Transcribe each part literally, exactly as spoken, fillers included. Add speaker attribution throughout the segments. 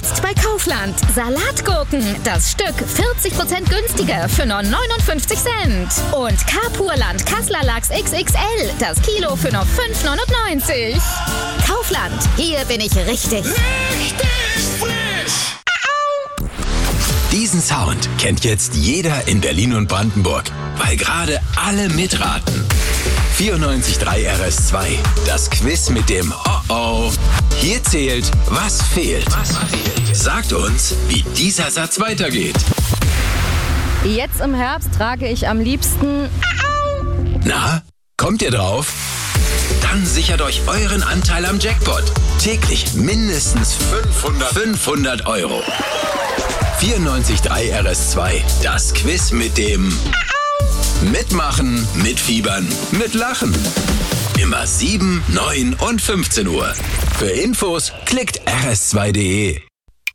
Speaker 1: Jetzt bei Kaufland. Salatgurken. Das Stück vierzig Prozent günstiger für nur neunundfünfzig Cent. Und Kapurland Kassler Lachs X X L. Das Kilo für nur fünf neunundneunzig. Kaufland. Hier bin ich richtig.
Speaker 2: Richtig frisch.
Speaker 3: Diesen Sound kennt jetzt jeder in Berlin und Brandenburg, weil gerade alle mitraten. vierundneunzig Komma drei R S zwei. Das Quiz mit dem Oh-Oh. Hier zählt, was fehlt. Was fehlt? Sagt uns, wie dieser Satz weitergeht.
Speaker 4: Jetzt im Herbst trage ich am liebsten...
Speaker 3: Na, kommt ihr drauf? Dann sichert euch euren Anteil am Jackpot. Täglich mindestens fünfhundert, fünfhundert Euro. vierundneunzig Komma drei R S zwei. Das Quiz mit dem... Mitmachen, mitfiebern, mitlachen. Immer sieben, neun und fünfzehn Uhr. Für Infos klickt r s zwei punkt d e.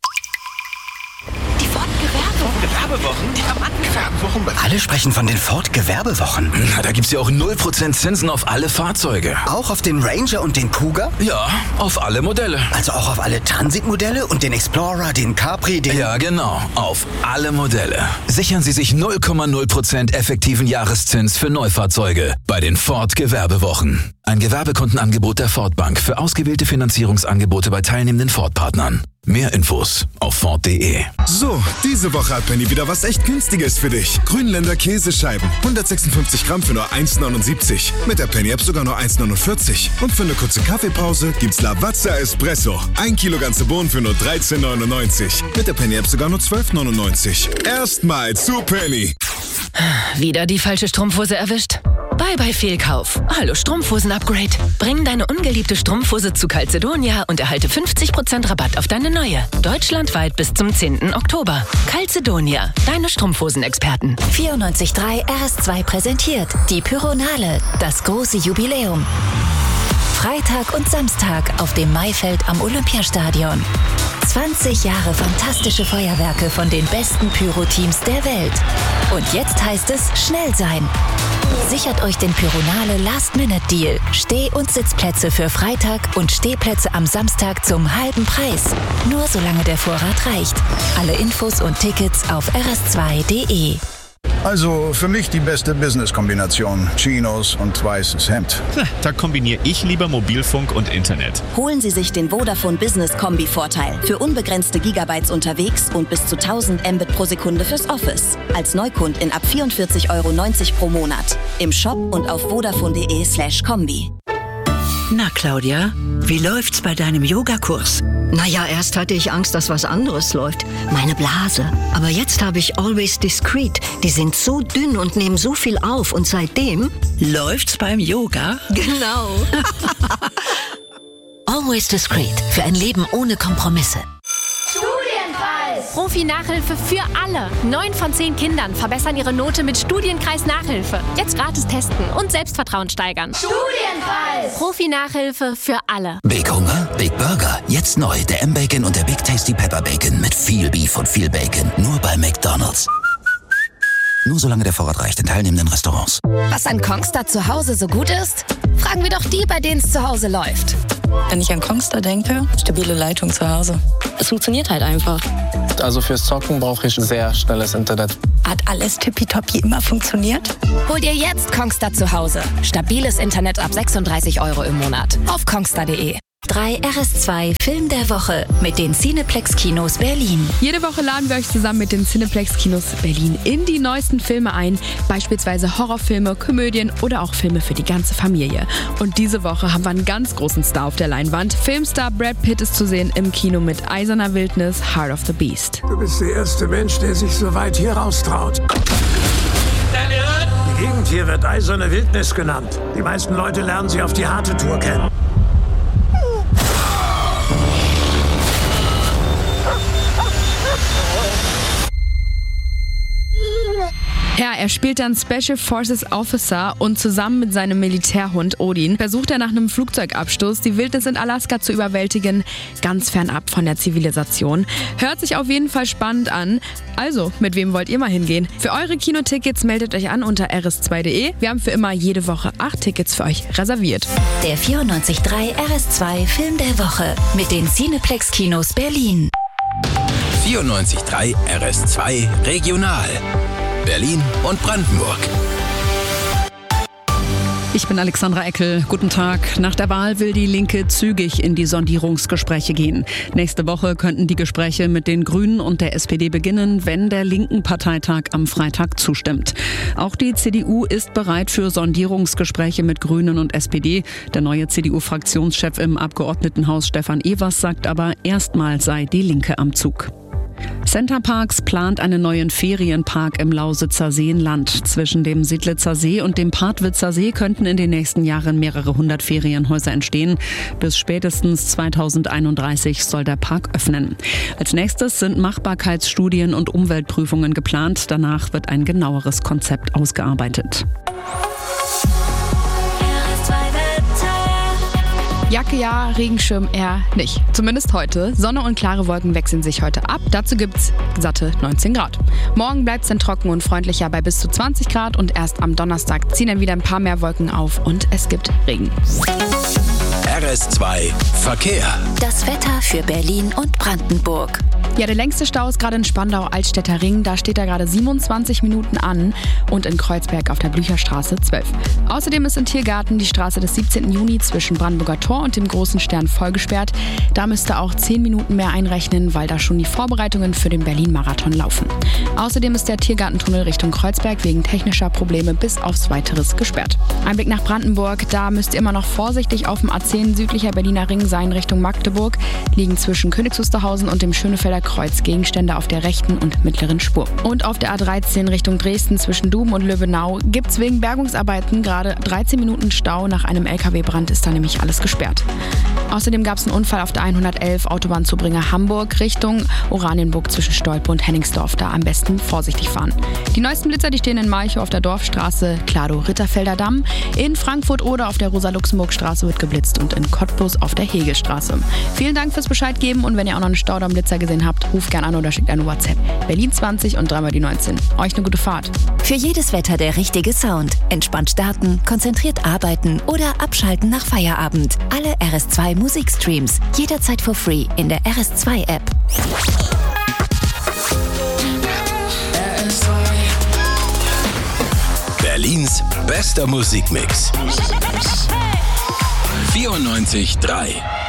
Speaker 5: Die Ford-Gewerbewochen, die Gewerbewochen.
Speaker 6: Alle sprechen von den Ford-Gewerbewochen.
Speaker 7: Na, da gibt's ja auch null Prozent Zinsen auf alle Fahrzeuge.
Speaker 6: Auch auf den Ranger und den Kuga?
Speaker 7: Ja, auf alle Modelle.
Speaker 6: Also auch auf alle Transit-Modelle und den Explorer, den Capri, den...
Speaker 7: Ja, genau. Auf alle Modelle. Sichern Sie sich null Komma null Prozent effektiven Jahreszins für Neufahrzeuge bei den Ford-Gewerbewochen. Ein Gewerbekundenangebot der Ford Bank für ausgewählte Finanzierungsangebote bei teilnehmenden Ford-Partnern. Mehr Infos auf Ford punkt d e.
Speaker 8: So, diese Woche hat Penny wieder was echt Günstiges für dich. Grünländer Käsescheiben. hundertsechsundfünfzig Gramm für nur eins neunundsiebzig. Mit der Penny-App sogar nur eins neunundvierzig. Und für eine kurze Kaffeepause gibt's Lavazza Espresso. Ein Kilo ganze Bohnen für nur dreizehn neunundneunzig. Mit der Penny-App sogar nur zwölf neunundneunzig. Erstmal zu Penny.
Speaker 9: Wieder die falsche Strumpfhose erwischt? Bye bye Fehlkauf. Hallo Strumpfhosen-Upgrade. Bring deine ungeliebte Strumpfhose zu Calzedonia und erhalte fünfzig Prozent Rabatt auf deine neue. Deutschlandweit bis zum zehnten Oktober. Calzedonia, deine Strumpfhosenexperten.
Speaker 1: vierundneunzig Komma drei R S zwei präsentiert die Pyronale, das große Jubiläum. Freitag und Samstag auf dem Maifeld am Olympiastadion. zwanzig Jahre fantastische Feuerwerke von den besten Pyro-Teams der Welt. Und jetzt heißt es schnell sein. Sichert euch den Pyronale Last-Minute-Deal. Steh- und Sitzplätze für Freitag und Stehplätze am Samstag zum halben Preis. Nur solange der Vorrat reicht. Alle Infos und Tickets auf r s zwei punkt d e.
Speaker 10: Also für mich die beste Business-Kombination. Chinos und weißes Hemd.
Speaker 11: Da kombiniere ich lieber Mobilfunk und Internet.
Speaker 12: Holen Sie sich den Vodafone Business Kombi-Vorteil. Für unbegrenzte Gigabytes unterwegs und bis zu tausend Mbit pro Sekunde fürs Office. Als Neukundin ab vierundvierzig Euro neunzig pro Monat. Im Shop und auf vodafone punkt d e slash kombi.
Speaker 13: Na, Claudia, wie läuft's bei deinem Yogakurs?
Speaker 14: Naja, erst hatte ich Angst, dass was anderes läuft. Meine Blase. Aber jetzt habe ich Always Discreet. Die sind so dünn und nehmen so viel auf. Und seitdem...
Speaker 13: Läuft's beim Yoga?
Speaker 14: Genau.
Speaker 1: Always Discreet. Für ein Leben ohne Kompromisse.
Speaker 15: Profi-Nachhilfe für alle. Neun von zehn Kindern verbessern ihre Note mit Studienkreis-Nachhilfe. Jetzt gratis testen und Selbstvertrauen steigern. Studienkreis! Profi-Nachhilfe für alle.
Speaker 16: Big Hunger, Big Burger. Jetzt neu der M-Bacon und der Big Tasty Pepper Bacon mit viel Beef und viel Bacon. Nur bei McDonald's. Nur solange der Vorrat reicht in teilnehmenden Restaurants.
Speaker 1: Was an Kongstar zu Hause so gut ist? Fragen wir doch die, bei denen es zu Hause läuft.
Speaker 17: Wenn ich an Kongstar denke, stabile Leitung zu Hause. Es funktioniert halt einfach.
Speaker 18: Also fürs Zocken brauche ich sehr schnelles Internet.
Speaker 17: Hat alles tippitoppi immer funktioniert?
Speaker 1: Hol dir jetzt Kongstar zu Hause. Stabiles Internet ab sechsunddreißig Euro im Monat. Auf kongstar punkt d e. drei R S zwei Film der Woche mit den Cineplex-Kinos Berlin.
Speaker 19: Jede Woche laden wir euch zusammen mit den Cineplex-Kinos Berlin in die neuesten Filme ein. Beispielsweise Horrorfilme, Komödien oder auch Filme für die ganze Familie. Und diese Woche haben wir einen ganz großen Star auf der Leinwand. Filmstar Brad Pitt ist zu sehen im Kino mit Eiserner Wildnis, Heart of the Beast.
Speaker 20: Du bist der erste Mensch, der sich so weit hier raustraut. Die Gegend hier wird Eiserne Wildnis genannt. Die meisten Leute lernen sie auf die harte Tour kennen.
Speaker 19: Ja, er spielt dann Special Forces Officer und zusammen mit seinem Militärhund Odin versucht er nach einem Flugzeugabsturz die Wildnis in Alaska zu überwältigen, ganz fernab von der Zivilisation. Hört sich auf jeden Fall spannend an. Also, mit wem wollt ihr mal hingehen? Für eure Kinotickets meldet euch an unter r s zwei punkt d e. Wir haben für immer jede Woche acht Tickets für euch reserviert.
Speaker 1: Der vierundneunzig Komma drei R S zwei Film der Woche mit den Cineplex Kinos Berlin.
Speaker 3: vierundneunzig Komma drei R S zwei Regional. Berlin und Brandenburg.
Speaker 21: Ich bin Alexandra Eckel. Guten Tag. Nach der Wahl will die Linke zügig in die Sondierungsgespräche gehen. Nächste Woche könnten die Gespräche mit den Grünen und der S P D beginnen, wenn der linken Parteitag am Freitag zustimmt. Auch die C D U ist bereit für Sondierungsgespräche mit Grünen und S P D. Der neue C D U-Fraktionschef im Abgeordnetenhaus Stefan Evers sagt aber, erstmal sei die Linke am Zug. Center Parks plant einen neuen Ferienpark im Lausitzer Seenland. Zwischen dem Siedlitzer See und dem Partwitzer See könnten in den nächsten Jahren mehrere hundert Ferienhäuser entstehen. Bis spätestens zweitausendeinunddreißig soll der Park öffnen. Als nächstes sind Machbarkeitsstudien und Umweltprüfungen geplant. Danach wird ein genaueres Konzept ausgearbeitet.
Speaker 19: Jacke ja, Regenschirm eher nicht. Zumindest heute. Sonne und klare Wolken wechseln sich heute ab. Dazu gibt's satte neunzehn Grad. Morgen bleibt's dann trocken und freundlicher bei bis zu zwanzig Grad und erst am Donnerstag ziehen dann wieder ein paar mehr Wolken auf und es gibt Regen.
Speaker 3: R S zwei Verkehr.
Speaker 1: Das Wetter für Berlin und Brandenburg.
Speaker 19: Ja, der längste Stau ist gerade in Spandau-Altstädter Ring. Da steht er gerade siebenundzwanzig Minuten an und in Kreuzberg auf der Blücherstraße zwölf. Außerdem ist in Tiergarten die Straße des siebzehnten Juni zwischen Brandenburger Tor und dem Großen Stern vollgesperrt. Da müsste auch zehn Minuten mehr einrechnen, weil da schon die Vorbereitungen für den Berlin-Marathon laufen. Außerdem ist der Tiergartentunnel Richtung Kreuzberg wegen technischer Probleme bis aufs Weiteres gesperrt. Ein Blick nach Brandenburg. Da müsst ihr immer noch vorsichtig auf dem A zehn südlicher Berliner Ring sein Richtung Magdeburg. Liegen zwischen Königs Wusterhausen und dem Schönefelder Kreuz Gegenstände auf der rechten und mittleren Spur. Und auf der A dreizehn Richtung Dresden zwischen Dum und Löwenau gibt's wegen Bergungsarbeiten gerade dreizehn Minuten Stau. Nach einem L K W-Brand ist da nämlich alles gesperrt. Außerdem gab es einen Unfall auf der hundertelf Autobahnzubringer Hamburg Richtung Oranienburg zwischen Stolpe und Henningsdorf. Da am besten vorsichtig fahren. Die neuesten Blitzer, die stehen in Malchow auf der Dorfstraße, Klado-Ritterfelder Damm. In Frankfurt oder auf der Rosa-Luxemburg-Straße wird geblitzt und in Cottbus auf der Hegestraße. Vielen Dank fürs Bescheid geben und wenn ihr auch noch einen Staudamm-Blitzer gesehen habt, ruft gerne an oder schickt eine WhatsApp. Berlin zwanzig und dreimal die neunzehn. Euch eine gute Fahrt.
Speaker 1: Für jedes Wetter der richtige Sound. Entspannt starten, konzentriert arbeiten oder abschalten nach Feierabend. Alle R S zwei Musikstreams jederzeit for free in der R S zwei App.
Speaker 3: Berlins bester Musikmix. vierundneunzig Komma drei